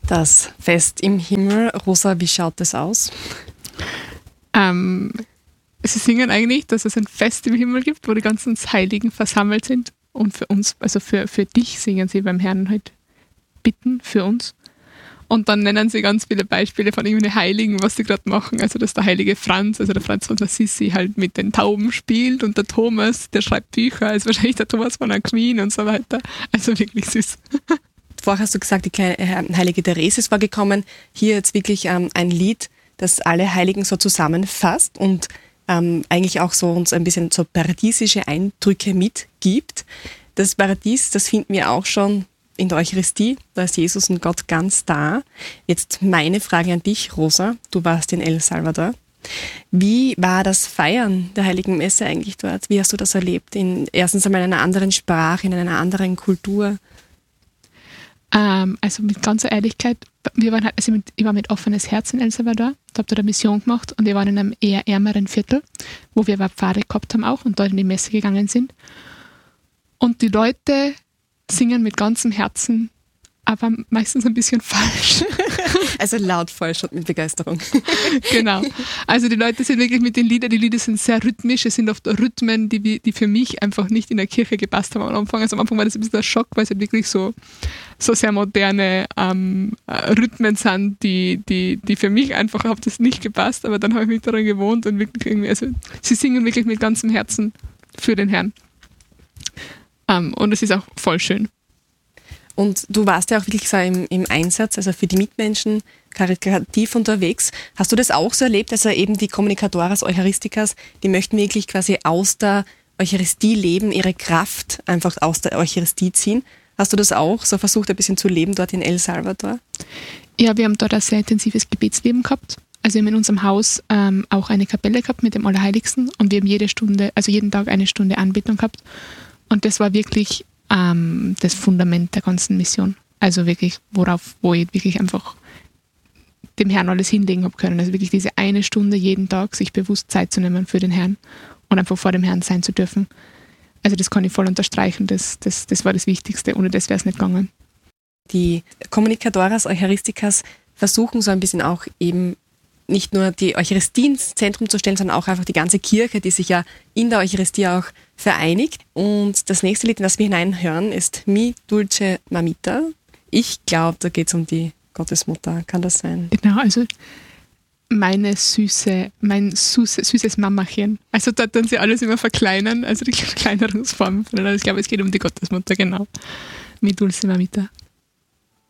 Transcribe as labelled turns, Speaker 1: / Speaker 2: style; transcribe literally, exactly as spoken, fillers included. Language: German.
Speaker 1: Das Fest im Himmel. Rosa, wie schaut das aus?
Speaker 2: Ähm, sie singen eigentlich, dass es ein Fest im Himmel gibt, wo die ganzen Heiligen versammelt sind. Und für uns, also für, für dich singen sie beim Herrn halt bitten, für uns. Und dann nennen sie ganz viele Beispiele von irgendwelchen Heiligen, was sie gerade machen. Also dass der heilige Franz, also der Franz von Assisi halt mit den Tauben spielt und der Thomas, der schreibt Bücher, ist wahrscheinlich der Thomas von Aquin und so weiter. Also wirklich süß.
Speaker 1: Vorher hast du gesagt, die kleine äh, heilige Therese ist vorgekommen. Hier jetzt wirklich ähm, ein Lied, das alle Heiligen so zusammenfasst und ähm, eigentlich auch so uns ein bisschen so paradiesische Eindrücke mitgibt. Das Paradies, das finden wir auch schon in der Eucharistie, da ist Jesus und Gott ganz da. Jetzt meine Frage an dich, Rosa. Du warst in El Salvador. Wie war das Feiern der Heiligen Messe eigentlich dort? Wie hast du das erlebt? In, erstens einmal in einer anderen Sprache, in einer anderen Kultur?
Speaker 2: Ähm, also mit ganzer Ehrlichkeit, wir waren halt, also mit, ich war mit offenes Herz in El Salvador, da habe da eine Mission gemacht und wir waren in einem eher ärmeren Viertel, wo wir aber Pfarre gehabt haben auch und dort in die Messe gegangen sind. Und die Leute singen mit ganzem Herzen, aber meistens ein bisschen falsch.
Speaker 1: Also laut falsch und mit Begeisterung.
Speaker 2: Genau. Also die Leute sind wirklich mit den Liedern, die Lieder sind sehr rhythmisch, es sind oft Rhythmen, die, die für mich einfach nicht in der Kirche gepasst haben am Anfang. Also am Anfang war das ein bisschen der Schock, weil es halt wirklich so, so sehr moderne ähm, Rhythmen sind, die, die, die für mich einfach, hat das nicht gepasst, aber dann habe ich mich daran gewohnt und wirklich irgendwie, also sie singen wirklich mit ganzem Herzen für den Herrn. Um, und es ist auch voll schön.
Speaker 1: Und du warst ja auch wirklich so im, im Einsatz, also für die Mitmenschen karitativ unterwegs. Hast du das auch so erlebt, also eben die Communicadores Eucharisticas, die möchten wirklich quasi aus der Eucharistie leben, ihre Kraft einfach aus der Eucharistie ziehen. Hast du das auch so versucht, ein bisschen zu leben dort in El Salvador?
Speaker 2: Ja, wir haben dort ein sehr intensives Gebetsleben gehabt. Also wir haben in unserem Haus ähm, auch eine Kapelle gehabt mit dem Allerheiligsten und wir haben jede Stunde, also jeden Tag eine Stunde Anbetung gehabt. Und das war wirklich ähm, das Fundament der ganzen Mission. Also wirklich, worauf, wo ich wirklich einfach dem Herrn alles hinlegen habe können. Also wirklich diese eine Stunde jeden Tag, sich bewusst Zeit zu nehmen für den Herrn und einfach vor dem Herrn sein zu dürfen. Also das kann ich voll unterstreichen. Das, das, das war das Wichtigste. Ohne das wäre es nicht gegangen.
Speaker 1: Die Communicadores Eucharisticas versuchen so ein bisschen auch eben nicht nur die Eucharistie ins Zentrum zu stellen, sondern auch einfach die ganze Kirche, die sich ja in der Eucharistie auch vereinigt. Und das nächste Lied, in das wir hineinhören, ist Mi Dulce Mamita. Ich glaube, da geht es um die Gottesmutter. Kann das sein?
Speaker 2: Genau, also meine süße, mein süße, süßes Mamachen. Also da tun sie alles immer verkleinern, also die Verkleinerungsform. Also ich glaube, es geht um die Gottesmutter, genau. Mi Dulce Mamita.